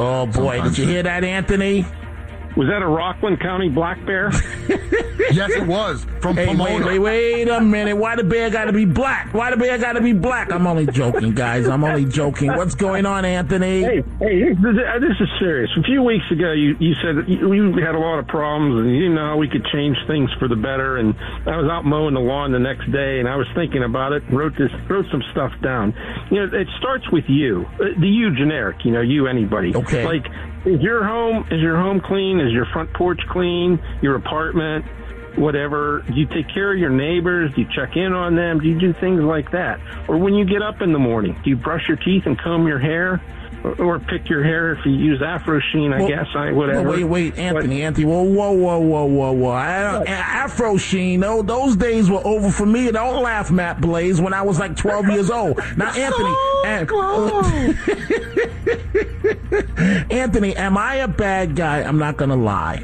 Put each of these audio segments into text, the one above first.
Oh, boy. Did you hear that, Anthony? Was that a Rockland County black bear? Yes, it was. From Pomona. Wait a minute. Why the bear got to be black? Why the bear got to be black? I'm only joking, guys. I'm only joking. What's going on, Anthony? Hey, this is serious. A few weeks ago, you said that you had a lot of problems and you didn't know how we could change things for the better. And I was out mowing the lawn the next day, and I was thinking about it, wrote some stuff down. You know, it starts with you, the you generic. You know, you anybody. Okay. Like, is your home clean? Is your front porch clean? Your apartment? Whatever. Do you take care of your neighbors? Do you check in on them? Do you do things like that? Or when you get up in the morning, do you brush your teeth and comb your hair? Or pick your hair if you use Afro Sheen, whatever. Wait, Anthony. Whoa. Afro Sheen, no, those days were over for me. Don't laugh, Matt Blaze, when I was like 12 years old. Now, Anthony, am I a bad guy? I'm not going to lie.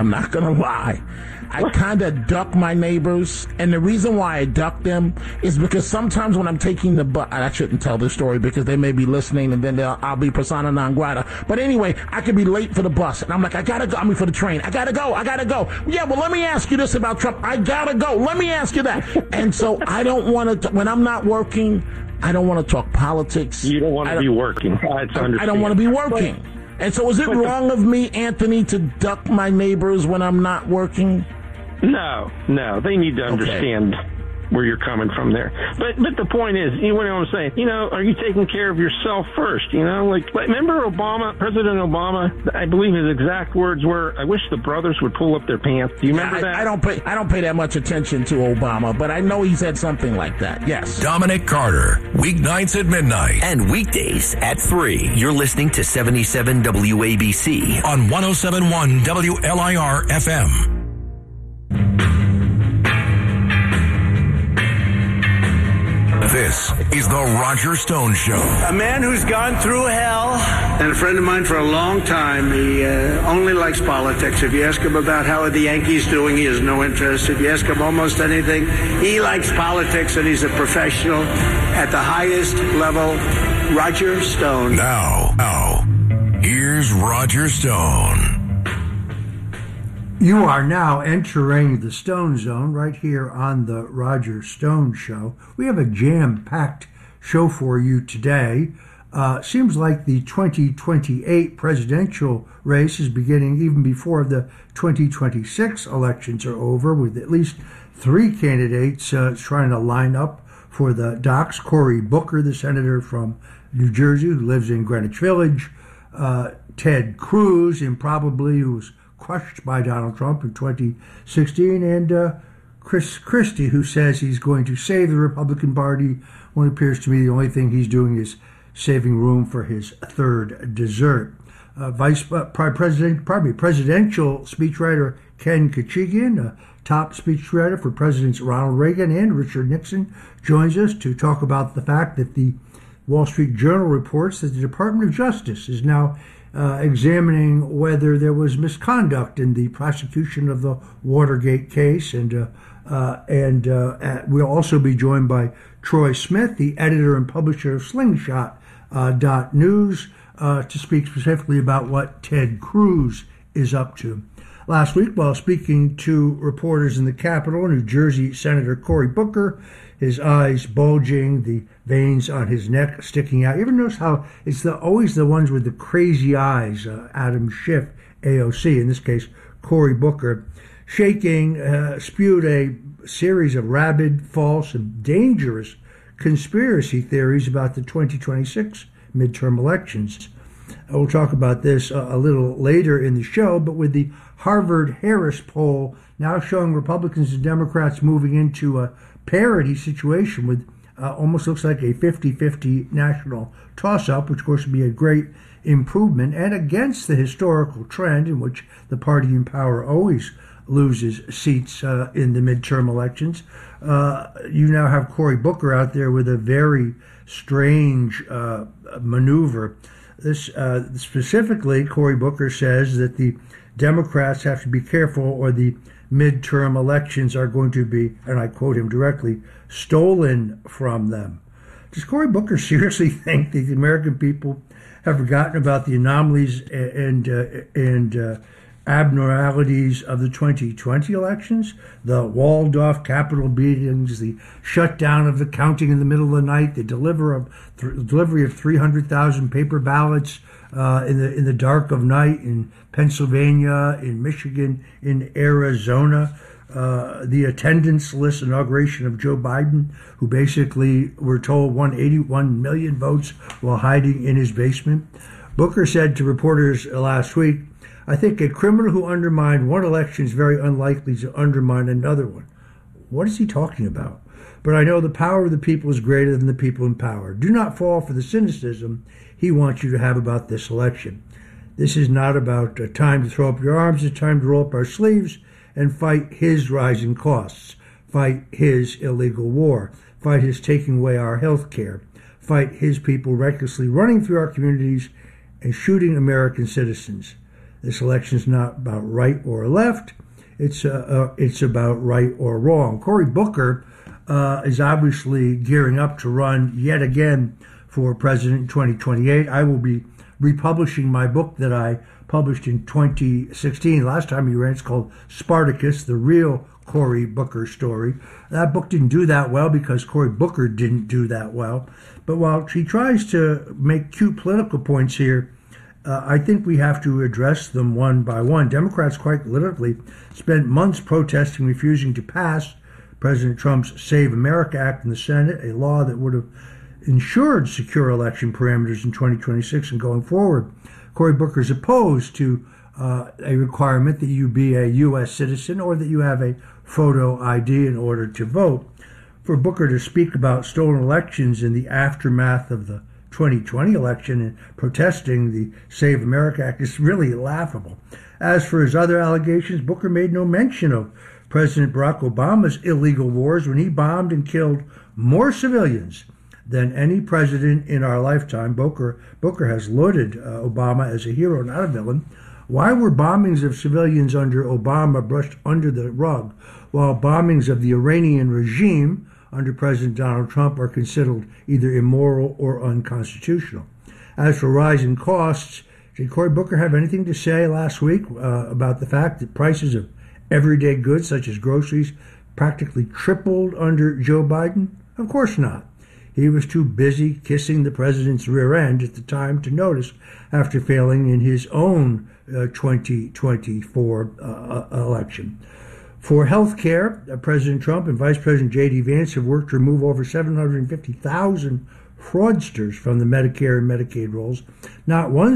I kind of duck my neighbors, and the reason why I duck them is because sometimes when I'm taking the bus, I shouldn't tell this story because they may be listening, and then I'll be persona non grata. But anyway, I could be late for the bus, and I'm like, for the train. I gotta go. Yeah, well, let me ask you this about Trump. I gotta go. Let me ask you that. And so I don't want to, when I'm not working, I don't want to talk politics. You don't want to be working. I don't want to be working. And so is it wrong of me, Anthony, to duck my neighbors when I'm not working? No. They need to understand where you're coming from there. But the point is, you know what I'm saying? You know, are you taking care of yourself first? You know, like remember President Obama? I believe his exact words were, "I wish the brothers would pull up their pants." Do you remember that? I don't pay that much attention to Obama, but I know he said something like that. Yes. Dominic Carter, weeknights at midnight and weekdays at 3. You're listening to 77 WABC on 107.1 WLIR FM. This is the Roger Stone Show. A man who's gone through hell, and a friend of mine for a long time. He only likes politics. If you ask him about how are the Yankees doing, he has no interest. If you ask him almost anything, he likes politics, and he's a professional at the highest level. Roger Stone. Now, here's Roger Stone. You are now entering the Stone Zone right here on the Roger Stone Show. We have a jam-packed show for you today. Seems like the 2028 presidential race is beginning even before the 2026 elections are over, with at least 3 candidates trying to line up for the docks. Cory Booker, the senator from New Jersey who lives in Greenwich Village. Ted Cruz, improbably, who was crushed by Donald Trump in 2016, and Chris Christie, who says he's going to save the Republican Party when it appears to me the only thing he's doing is saving room for his third dessert. Presidential speechwriter Ken Kachigian, a top speechwriter for Presidents Ronald Reagan and Richard Nixon, joins us to talk about the fact that the Wall Street Journal reports that the Department of Justice is now examining whether there was misconduct in the prosecution of the Watergate case, and we'll also be joined by Troy Smith, the editor and publisher of Slingshot.News, to speak specifically about what Ted Cruz is up to. Last week, while speaking to reporters in the Capitol, New Jersey Senator Cory Booker, his eyes bulging, the veins on his neck sticking out. You ever notice how it's always the ones with the crazy eyes? Adam Schiff, AOC, in this case, Cory Booker, shaking, spewed a series of rabid, false, and dangerous conspiracy theories about the 2026 midterm elections. We'll talk about this a little later in the show, but with the Harvard-Harris poll now showing Republicans and Democrats moving into a parity situation with almost looks like a 50-50 national toss-up, which of course would be a great improvement, and against the historical trend in which the party in power always loses seats in the midterm elections. You now have Cory Booker out there with a very strange maneuver. Specifically, Cory Booker says that the Democrats have to be careful or the midterm elections are going to be, and I quote him directly, stolen from them. Does Cory Booker seriously think that the American people have forgotten about the anomalies and abnormalities of the 2020 elections, the walled-off Capitol beatings, the shutdown of the counting in the middle of the night, the delivery of 300,000 paper ballots in the dark of night in Pennsylvania, in Michigan, in Arizona, the attendance list inauguration of Joe Biden, who basically we're told won 81 million votes while hiding in his basement. Booker said to reporters last week, "I think a criminal who undermined one election is very unlikely to undermine another one." What is he talking about? But I know the power of the people is greater than the people in power. Do not fall for the cynicism he wants you to have about this election. This is not about a time to throw up your arms. It's time to roll up our sleeves and fight his rising costs, fight his illegal war, fight his taking away our health care, fight his people recklessly running through our communities and shooting American citizens. This election is not about right or left. It's about right or wrong. Cory Booker is obviously gearing up to run yet again for president in 2028. I will be republishing my book that I published in 2016. Last time he ran, it's called Spartacus, the real Cory Booker story. That book didn't do that well because Cory Booker didn't do that well. But while he tries to make cute political points here, I think we have to address them one by one. Democrats quite literally spent months protesting, refusing to pass President Trump's Save America Act in the Senate, a law that would have ensured secure election parameters in 2026 and going forward. Cory Booker is opposed to a requirement that you be a U.S. citizen or that you have a photo ID in order to vote. For Booker to speak about stolen elections in the aftermath of the 2020 election and protesting the Save America Act is really laughable. As for his other allegations, Booker made no mention of President Barack Obama's illegal wars when he bombed and killed more civilians than any president in our lifetime. Booker has lauded Obama as a hero, not a villain. Why were bombings of civilians under Obama brushed under the rug, while bombings of the Iranian regime under President Donald Trump are considered either immoral or unconstitutional? As for rising costs, did Cory Booker have anything to say last week about the fact that prices of everyday goods, such as groceries, practically tripled under Joe Biden? Of course not. He was too busy kissing the president's rear end at the time to notice after failing in his own 2024 election. For health care, President Trump and Vice President J.D. Vance have worked to remove over 750,000 fraudsters from the Medicare and Medicaid rolls. Not one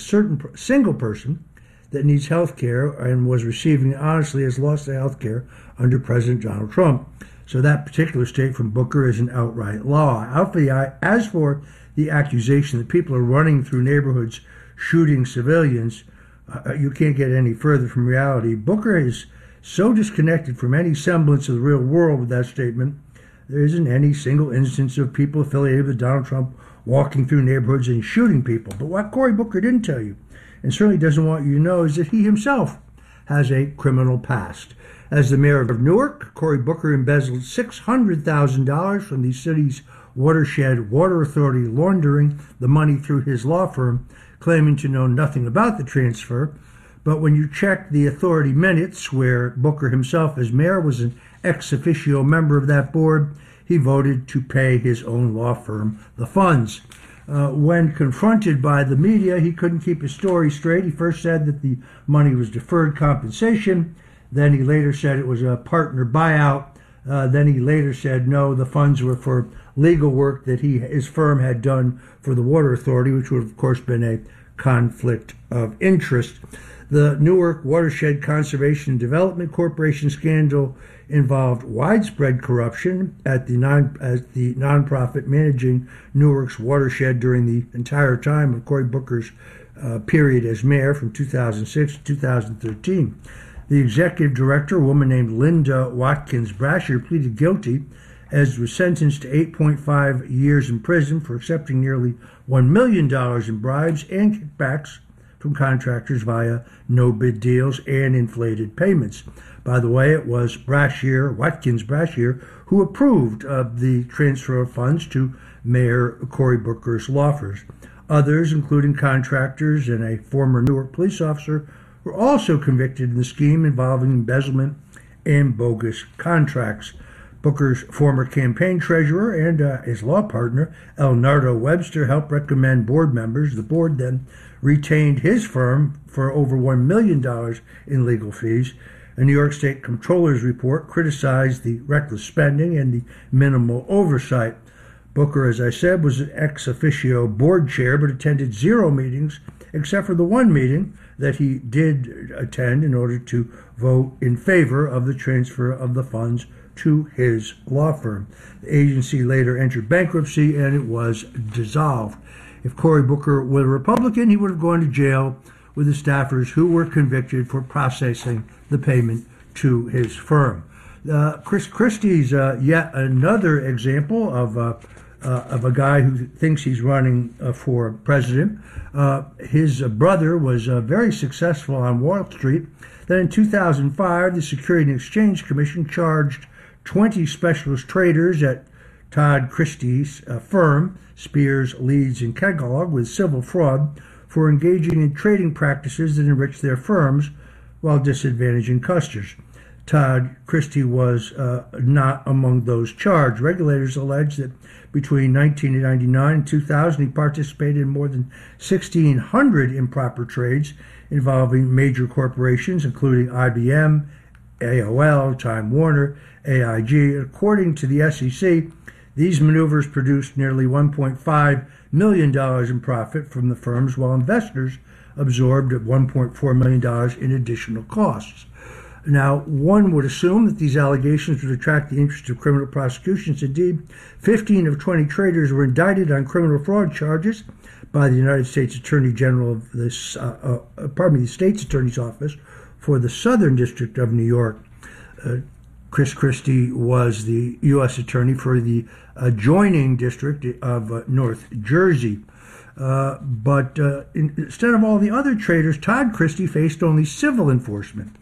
single person that needs health care and was receiving it honestly has lost their health care under President Donald Trump. So that particular statement from Booker is an outright lie. As for the accusation that people are running through neighborhoods shooting civilians, you can't get any further from reality. Booker is so disconnected from any semblance of the real world with that statement. There isn't any single instance of people affiliated with Donald Trump walking through neighborhoods and shooting people. But what Cory Booker didn't tell you, and certainly doesn't want you to know, is that he himself has a criminal past. As the mayor of Newark, Cory Booker embezzled $600,000 from the city's watershed water authority, laundering the money through his law firm, claiming to know nothing about the transfer. But when you check the authority minutes, where Booker himself as mayor was an ex officio member of that board, he voted to pay his own law firm the funds. When confronted by the media, he couldn't keep his story straight. He first said that the money was deferred compensation. Then he later said it was a partner buyout. Then he later said, no, the funds were for legal work that his firm had done for the Water Authority, which would have, of course, been a conflict of interest. The Newark Watershed Conservation and Development Corporation scandal involved widespread corruption at the nonprofit managing Newark's watershed during the entire time of Cory Booker's period as mayor from 2006 to 2013. The executive director, a woman named Linda Watkins Brashear, pleaded guilty as was sentenced to 8.5 years in prison for accepting nearly $1 million in bribes and kickbacks from contractors via no-bid deals and inflated payments. By the way, it was Watkins Brashear, who approved of the transfer of funds to Mayor Cory Booker's law firm. Others, including contractors and a former Newark police officer, were also convicted in the scheme involving embezzlement and bogus contracts. Booker's former campaign treasurer and his law partner, Elnardo Webster, helped recommend board members. The board then retained his firm for over $1 million in legal fees. A New York State Comptroller's report criticized the reckless spending and the minimal oversight. Booker, as I said, was an ex officio board chair, but attended 0 meetings, except for the one meeting that he did attend in order to vote in favor of the transfer of the funds to his law firm. The agency later entered bankruptcy and it was dissolved. If Cory Booker were a Republican, he would have gone to jail with the staffers who were convicted for processing the payment to his firm. Chris Christie's yet another example of a guy who thinks he's running for president. His brother was very successful on Wall Street. Then in 2005, the Securities and Exchange Commission charged 20 specialist traders at Todd Christie's firm, Spears, Leeds, and Kellogg, with civil fraud for engaging in trading practices that enriched their firms while disadvantaging customers. Todd Christie was not among those charged. Regulators allege that between 1999 and 2000, he participated in more than 1,600 improper trades involving major corporations, including IBM, AOL, Time Warner, AIG. According to the SEC, these maneuvers produced nearly $1.5 million in profit from the firms, while investors absorbed $1.4 million in additional costs. Now, one would assume that these allegations would attract the interest of criminal prosecutions. Indeed, 15 of 20 traders were indicted on criminal fraud charges by the United States Attorney General of the State's Attorney's Office for the Southern District of New York. Chris Christie was the U.S. Attorney for the adjoining District of North Jersey. But instead of all the other traders, Todd Christie faced only civil enforcement.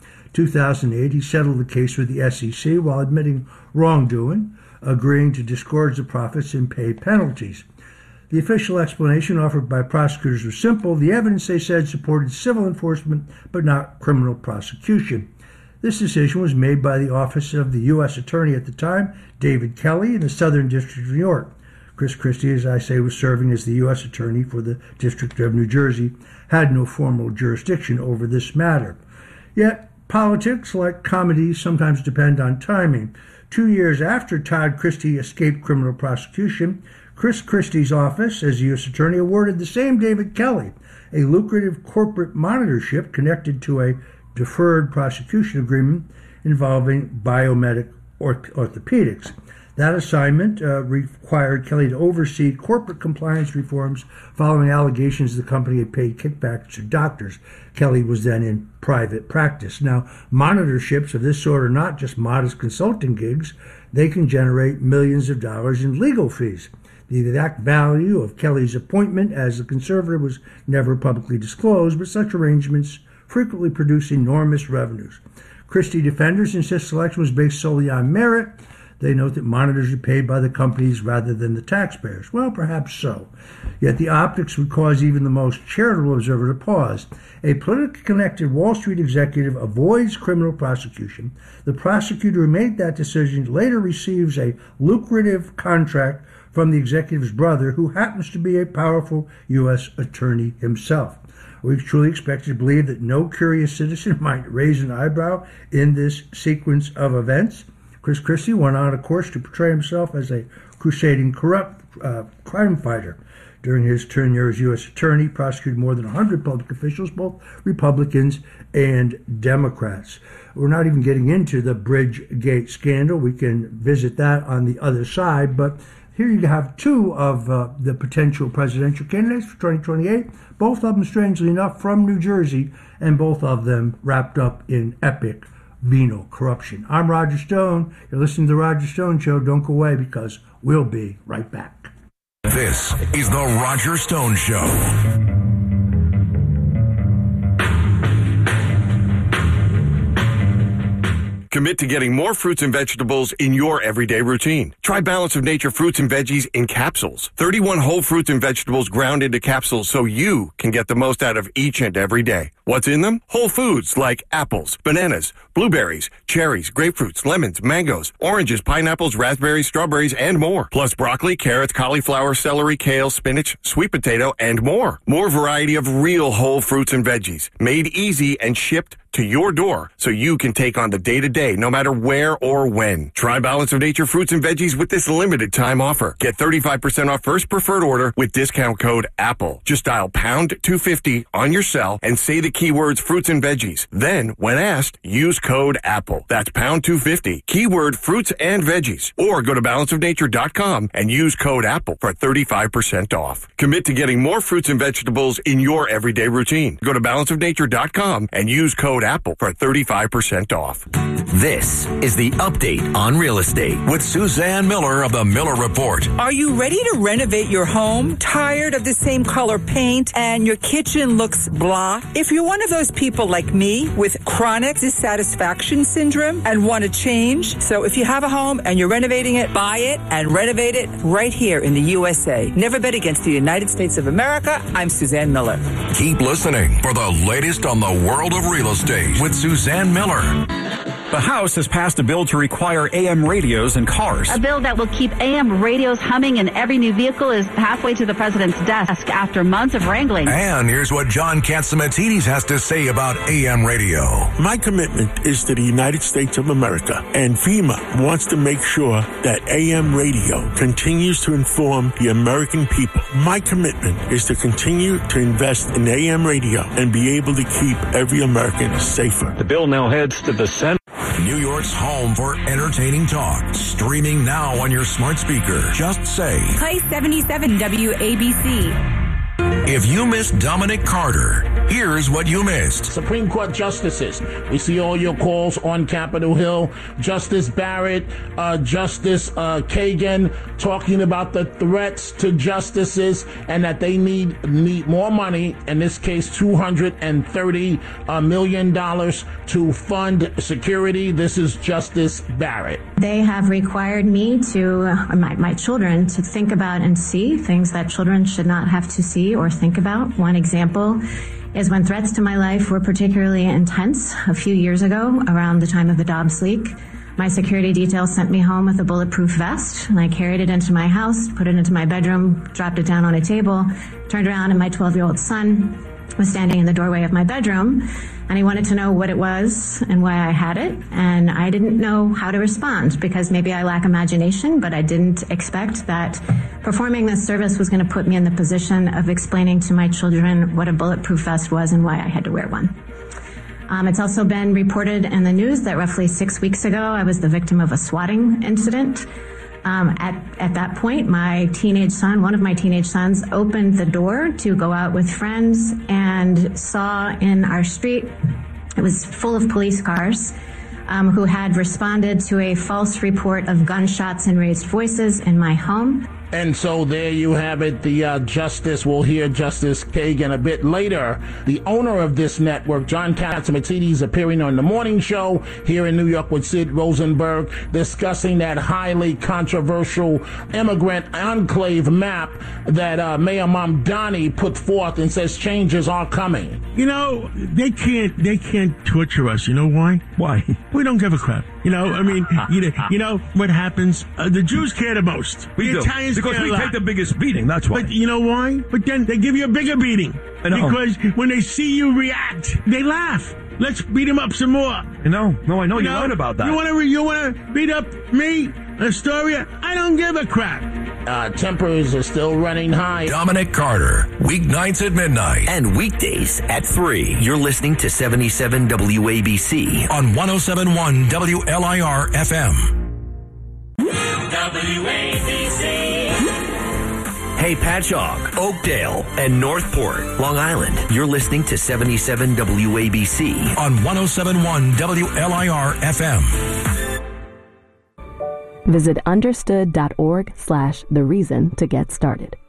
2008, he settled the case with the SEC while admitting wrongdoing, agreeing to disgorge the profits and pay penalties. The official explanation offered by prosecutors was simple. The evidence, they said, supported civil enforcement but not criminal prosecution. This decision was made by the office of the U.S. Attorney at the time, David Kelly, in the Southern District of New York. Chris Christie, as I say, was serving as the U.S. Attorney for the District of New Jersey, had no formal jurisdiction over this matter. Yet, politics, like comedy, sometimes depend on timing. 2 years after Todd Christie escaped criminal prosecution, Chris Christie's office, as U.S. Attorney, awarded the same David Kelly a lucrative corporate monitorship connected to a deferred prosecution agreement involving biomedical orthopedics. That assignment required Kelly to oversee corporate compliance reforms following allegations the company had paid kickbacks to doctors. Kelly was then in private practice. Now, monitorships of this sort are not just modest consulting gigs. They can generate millions of dollars in legal fees. The exact value of Kelly's appointment as a conservator was never publicly disclosed, but such arrangements frequently produce enormous revenues. Christie defenders insist selection was based solely on merit. They note that monitors are paid by the companies rather than the taxpayers. Well, perhaps so. Yet the optics would cause even the most charitable observer to pause. A politically connected Wall Street executive avoids criminal prosecution. The prosecutor who made that decision later receives a lucrative contract from the executive's brother, who happens to be a powerful U.S. attorney himself. We truly expect to believe that no curious citizen might raise an eyebrow in this sequence of events. Chris Christie went on, of course, to portray himself as a crusading corrupt crime fighter. During his tenure as U.S. Attorney, prosecuted more than 100 public officials, both Republicans and Democrats. We're not even getting into the Bridgegate scandal. We can visit that on the other side, but here you have two of the potential presidential candidates for 2028, both of them, strangely enough, from New Jersey, and both of them wrapped up in epic venal corruption. I'm Roger Stone. You're listening to The Roger Stone Show. Don't go away, because we'll be right back. This is The Roger Stone Show. Commit to getting more fruits and vegetables in your everyday routine. Try Balance of Nature fruits and veggies in capsules. 31 whole fruits and vegetables ground into capsules so you can get the most out of each and every day. What's in them? Whole foods like apples, bananas, blueberries, cherries, grapefruits, lemons, mangoes, oranges, pineapples, raspberries, strawberries, and more. Plus broccoli, carrots, cauliflower, celery, kale, spinach, sweet potato, and more. More variety of real whole fruits and veggies, made easy and shipped to your door so you can take on the day-to-day no matter where or when. Try Balance of Nature fruits and veggies with this limited time offer. Get 35% off first preferred order with discount code APPLE. Just dial pound 250 on your cell and say the keywords fruits and veggies. Then, when asked, use code APPLE. That's pound 250, keyword fruits and veggies. Or go to balanceofnature.com and use code APPLE for 35% off. Commit to getting more fruits and vegetables in your everyday routine. Go to balanceofnature.com and use code APPLE for 35% off. This is the Update on Real Estate with Suzanne Miller of the Miller Report. Are you ready to renovate your home? Tired of the same color paint and your kitchen looks blah? If you're one of those people like me with chronic dissatisfaction syndrome and want to change, so if you have a home and you're renovating it, buy it and renovate it right here in the USA. Never bet against the United States of America. I'm Suzanne Miller. Keep listening for the latest on the world of real estate with Suzanne Miller. The House has passed a bill to require AM radios in cars. A bill that will keep AM radios humming in every new vehicle is halfway to the president's desk after months of wrangling. And here's what John Catsimatidis has to say about AM radio. My commitment is to the United States of America, and FEMA wants to make sure that AM radio continues to inform the American people. My commitment is to continue to invest in AM radio and be able to keep every American safer. The bill now heads to the Senate. New York's home for entertaining talk. Streaming now on your smart speaker. Just say, play 77 WABC. If you missed Dominic Carter, here's what you missed. Supreme Court justices. We see all your calls on Capitol Hill. Justice Barrett, Justice Kagan talking about the threats to justices and that they need more money, in this case $230 million to fund security. This is Justice Barrett. They have required me to, my children, to think about and see things that children should not have to see or think about. One example is when threats to my life were particularly intense a few years ago around the time of the Dobbs leak. My security detail sent me home with a bulletproof vest, and I carried it into my house, put it into my bedroom, dropped it down on a table, turned around, and my 12-year-old son was standing in the doorway of my bedroom, and he wanted to know what it was and why I had it, and I didn't know how to respond because maybe I lack imagination, but I didn't expect that performing this service was going to put me in the position of explaining to my children what a bulletproof vest was and why I had to wear one. It's also been reported in the news that roughly 6 weeks ago, I was the victim of a swatting incident. At that point, my teenage son, one of my teenage sons, opened the door to go out with friends and saw in our street, it was full of police cars, who had responded to a false report of gunshots and raised voices in my home. And so there you have it. The justice, we'll hear Justice Kagan a bit later. The owner of this network, John Catsimatidis, appearing on The Morning Show here in New York with Sid Rosenberg, discussing that highly controversial immigrant enclave map that Mayor Mamdani put forth and says changes are coming. You know, they can't torture us. You know why? Why? We don't give a crap. You know, I mean, you know what happens? The Jews care the most. We do. Italians because we take the biggest beating, that's why. But you know why? But then they give you a bigger beating. I know. Because when they see you react, they laugh. Let's beat them up some more. No, I know you're right about that. You want to beat up me, Astoria? I don't give a crap. Tempers are still running high. Dominic Carter, weeknights at midnight. And weekdays at 3. You're listening to 77 WABC on 107.1 WLIR FM. WABC. Hey, Patchogue, Oakdale, and Northport, Long Island. You're listening to 77 WABC on 107.1 WLIR FM. Visit understood.org/the reason to get started.